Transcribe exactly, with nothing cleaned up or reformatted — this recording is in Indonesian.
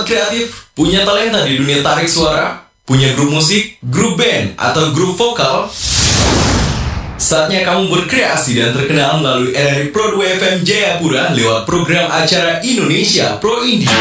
kreatif? Punya talenta di dunia tarik suara? Punya grup musik, grup band, atau grup vokal? Saatnya kamu berkreasi dan terkenal melalui R R I Pro dua F M Jayapura lewat program acara Indonesia Pro Indie.